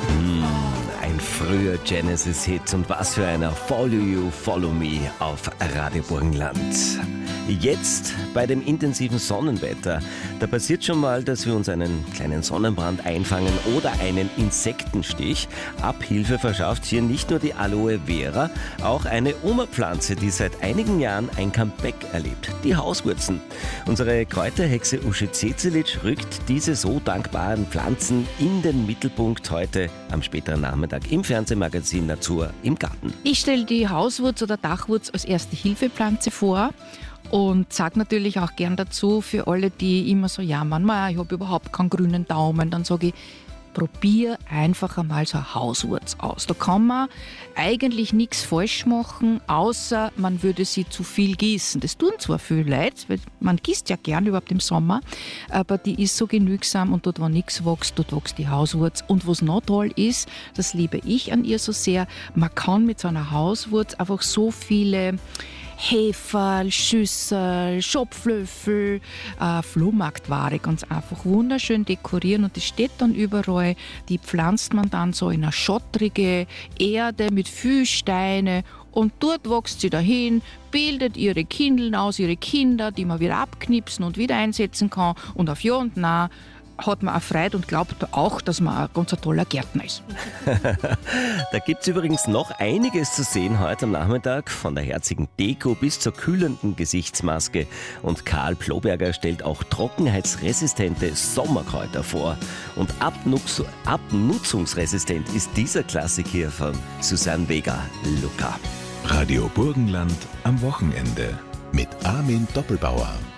Ein früher Genesis-Hit und was für einer Follow You, Follow Me auf Radio Burgenland. Jetzt bei dem intensiven Sonnenwetter, da passiert schon mal, dass wir uns einen kleinen Sonnenbrand einfangen oder einen Insektenstich. Abhilfe verschafft hier nicht nur die Aloe Vera, auch eine Oma-Pflanze, die seit einigen Jahren ein Comeback erlebt, die Hauswurzen. Unsere Kräuterhexe Uschi Cecilic rückt diese so dankbaren Pflanzen in den Mittelpunkt heute am späteren Nachmittag im Fernsehmagazin Natur im Garten. Ich stelle die Hauswurz oder Dachwurz als Erste-Hilfe-Pflanze vor und sage natürlich auch gern dazu für alle, die immer so jammern, ich habe überhaupt keinen grünen Daumen, dann sage ich, probier einfach einmal so eine Hauswurz aus. Da kann man eigentlich nichts falsch machen, außer man würde sie zu viel gießen. Das tun zwar viele Leute, weil man gießt ja gern überhaupt im Sommer, aber die ist so genügsam und dort, wo nichts wächst, dort wächst die Hauswurz. Und was noch toll ist, das liebe ich an ihr so sehr, man kann mit so einer Hauswurz einfach so viele Heferl, Schüssel, Schopflöffel, Flohmarktware ganz einfach wunderschön dekorieren und das steht dann überall. Die pflanzt man dann so in eine schottrige Erde mit viel Steine und dort wächst sie dahin, bildet ihre Kindeln aus, ihre Kinder, die man wieder abknipsen und wieder einsetzen kann und auf Ja und Nein hat man auch Freude und glaubt auch, dass man ein ganz toller Gärtner ist. Da gibt es übrigens noch einiges zu sehen heute am Nachmittag, von der herzigen Deko bis zur kühlenden Gesichtsmaske. Und Karl Ploberger stellt auch trockenheitsresistente Sommerkräuter vor. Und abnutzungsresistent ist dieser Klassik hier von Susanne Vega, Luca. Radio Burgenland am Wochenende mit Armin Doppelbauer.